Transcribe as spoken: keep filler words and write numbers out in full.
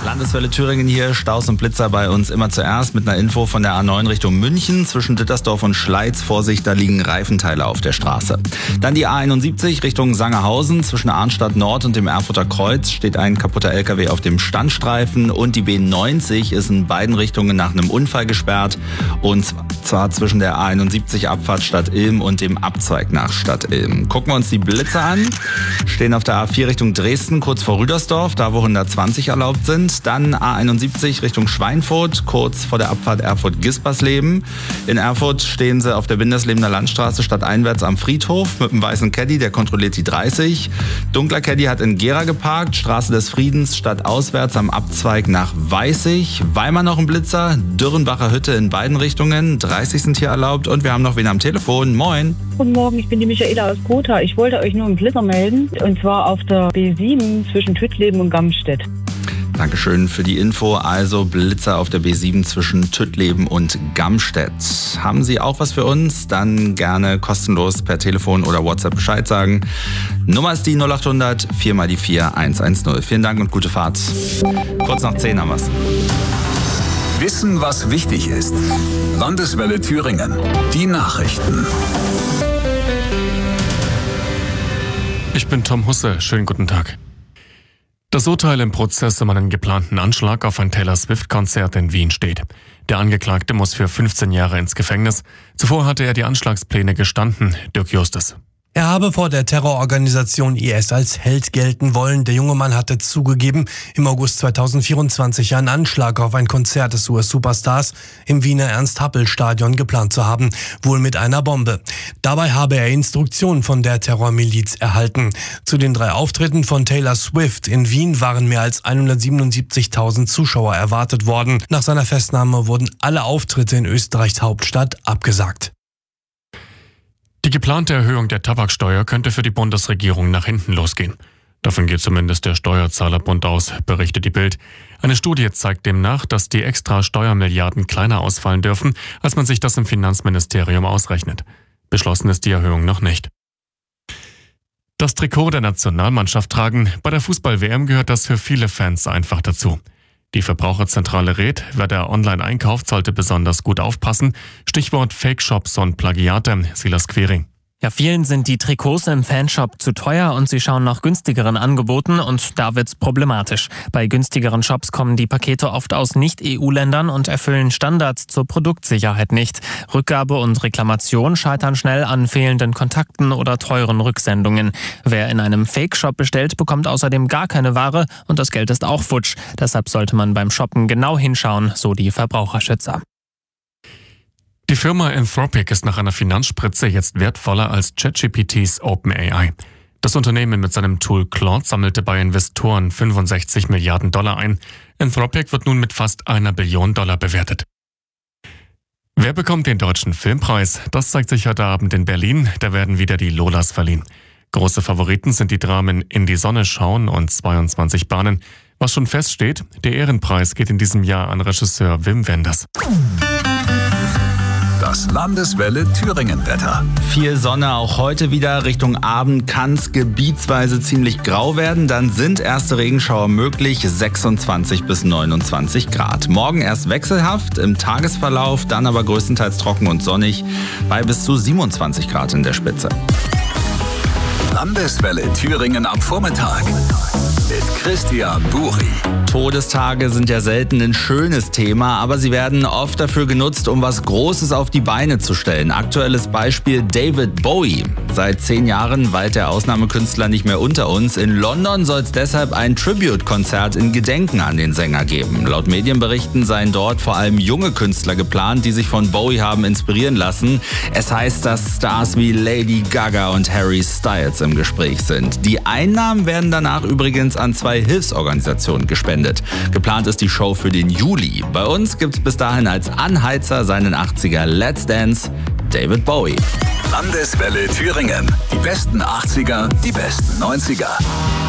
Landeswelle Thüringen hier, Staus und Blitzer bei uns immer zuerst mit einer Info von der A neun Richtung München. Zwischen Dittersdorf und Schleiz, Vorsicht, da liegen Reifenteile auf der Straße. Dann die A einundsiebzig Richtung Sangerhausen. Zwischen Arnstadt Nord und dem Erfurter Kreuz steht ein kaputter L K W auf dem Standstreifen. Und die B neunzig ist in beiden Richtungen nach einem Unfall gesperrt. Und zwar zwischen der A einundsiebzig Abfahrt Stadt Ilm und dem Abzweig nach Stadt Ilm. Gucken wir uns die Blitzer an. Stehen auf der A vier Richtung Dresden, kurz vor Rüdersdorf, da wo hundertzwanzig erlaubt sind. Dann A einundsiebzig Richtung Schweinfurt, kurz vor der Abfahrt Erfurt-Gispersleben. In Erfurt stehen sie auf der Winderslebener Landstraße stadteinwärts am Friedhof mit einem weißen Caddy, der kontrolliert die dreißig. Dunkler Caddy hat in Gera geparkt, Straße des Friedens stadtauswärts am Abzweig nach Weißig. Weimar noch ein Blitzer, Dürrenbacher Hütte in beiden Richtungen, dreißig sind hier erlaubt. Und wir haben noch wen am Telefon. Moin. Guten Morgen, ich bin die Michaela aus Gotha. Ich wollte euch nur einen Blitzer melden, und zwar auf der B sieben zwischen Tüttleben und Gamstedt. Dankeschön für die Info. Also Blitzer auf der B sieben zwischen Tüttleben und Gamstedt. Haben Sie auch was für uns? Dann gerne kostenlos per Telefon oder WhatsApp Bescheid sagen. Nummer ist die null acht hundert vier mal die vier eins eins null. Vielen Dank und gute Fahrt. Kurz nach zehn haben wir's. Wissen, was wichtig ist. Landeswelle Thüringen. Die Nachrichten. Ich bin Tom Husse. Schönen guten Tag. Das Urteil im Prozess um einen geplanten Anschlag auf ein Taylor Swift-Konzert in Wien steht. Der Angeklagte muss für fünfzehn Jahre ins Gefängnis. Zuvor hatte er die Anschlagspläne gestanden. Dirk Justus. Er habe vor der Terrororganisation I S als Held gelten wollen. Der junge Mann hatte zugegeben, im August zweitausendvierundzwanzig einen Anschlag auf ein Konzert des U S-Superstars im Wiener Ernst-Happel-Stadion geplant zu haben, wohl mit einer Bombe. Dabei habe er Instruktionen von der Terrormiliz erhalten. Zu den drei Auftritten von Taylor Swift in Wien waren mehr als hundertsiebenundsiebzigtausend Zuschauer erwartet worden. Nach seiner Festnahme wurden alle Auftritte in Österreichs Hauptstadt abgesagt. Die geplante Erhöhung der Tabaksteuer könnte für die Bundesregierung nach hinten losgehen. Davon geht zumindest der Steuerzahlerbund aus, berichtet die Bild. Eine Studie zeigt demnach, dass die extra Steuermilliarden kleiner ausfallen dürfen, als man sich das im Finanzministerium ausrechnet. Beschlossen ist die Erhöhung noch nicht. Das Trikot der Nationalmannschaft tragen, bei der Fußball-W M gehört das für viele Fans einfach dazu. Die Verbraucherzentrale rät, wer da online einkauft, sollte besonders gut aufpassen. Stichwort Fake-Shops und Plagiate. Silas Quering. Ja, vielen sind die Trikots im Fanshop zu teuer und sie schauen nach günstigeren Angeboten und da wird's problematisch. Bei günstigeren Shops kommen die Pakete oft aus Nicht-E U-Ländern und erfüllen Standards zur Produktsicherheit nicht. Rückgabe und Reklamation scheitern schnell an fehlenden Kontakten oder teuren Rücksendungen. Wer in einem Fake-Shop bestellt, bekommt außerdem gar keine Ware und das Geld ist auch futsch. Deshalb sollte man beim Shoppen genau hinschauen, so die Verbraucherschützer. Die Firma Anthropic ist nach einer Finanzspritze jetzt wertvoller als ChatGPTs OpenAI. Das Unternehmen mit seinem Tool Claude sammelte bei Investoren fünfundsechzig Milliarden Dollar ein. Anthropic wird nun mit fast einer Billion Dollar bewertet. Wer bekommt den Deutschen Filmpreis? Das zeigt sich heute Abend in Berlin. Da werden wieder die Lolas verliehen. Große Favoriten sind die Dramen In die Sonne schauen und zweiundzwanzig Bahnen. Was schon feststeht, der Ehrenpreis geht in diesem Jahr an Regisseur Wim Wenders. Das Landeswelle Thüringen-Wetter. Viel Sonne auch heute wieder. Richtung Abend kann es gebietsweise ziemlich grau werden. Dann sind erste Regenschauer möglich. sechsundzwanzig bis neunundzwanzig Grad. Morgen erst wechselhaft im Tagesverlauf, dann aber größtenteils trocken und sonnig bei bis zu siebenundzwanzig Grad in der Spitze. Landeswelle Thüringen am Vormittag mit Christian Buri. Todestage sind ja selten ein schönes Thema, aber sie werden oft dafür genutzt, um was Großes auf die Beine zu stellen. Aktuelles Beispiel David Bowie. Seit zehn Jahren weilt der Ausnahmekünstler nicht mehr unter uns. In London soll es deshalb ein Tribute-Konzert in Gedenken an den Sänger geben. Laut Medienberichten seien dort vor allem junge Künstler geplant, die sich von Bowie haben inspirieren lassen. Es heißt, dass Stars wie Lady Gaga und Harry Styles im Gespräch sind. Die Einnahmen werden danach übrigens an zwei Hilfsorganisationen gespendet. Geplant ist die Show für den Juli. Bei uns gibt es bis dahin als Anheizer seinen achtziger Let's Dance David Bowie. Landeswelle Thüringen. Die besten achtziger, die besten neunziger.